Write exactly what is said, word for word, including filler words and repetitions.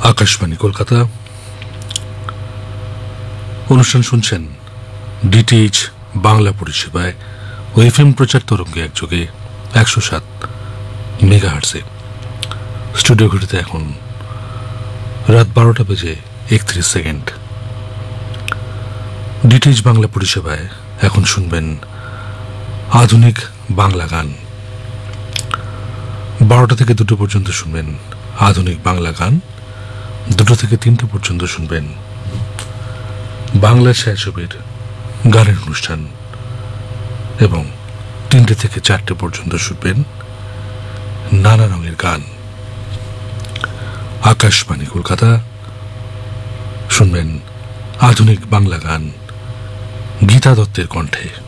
আকাশবাণী কলকাতা। অনুষ্ঠান শুনছেন ডিটিএইচ বাংলা পরিষেবায় ও এফ এম প্রচার তরঙ্গে একযোগে একশো সাত মেগাহার্টসে। স্টুডিও ঘড়িতে এখন রাত বারোটা বেজে একত্রিশ সেকেন্ড। ডিটিএইচ বাংলা পরিষেবায় এখন শুনবেন আধুনিক বাংলা গান। বারোটা থেকে দুটো পর্যন্ত শুনবেন আধুনিক বাংলা গান। দুটো থেকে তিনটে পর্যন্ত শুনবেন বাংলা ছায়াছবির গানের অনুষ্ঠান এবং তিনটে থেকে চারটে পর্যন্ত শুনবেন নানা রঙের গান। আকাশবাণী কলকাতা। শুনবেন আধুনিক বাংলা গান গীতা দত্তের কণ্ঠে।